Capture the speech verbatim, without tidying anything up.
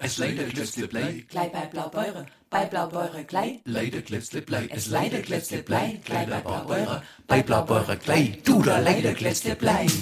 Es leider klitsliplei, Klei bei Blaubeure, bei Blaubeure Klei. leider klitsliplei, Es leider klitsliplei, Klei bei Blaubeure, bei Blaubeure Klei, du da leider klitsliplei.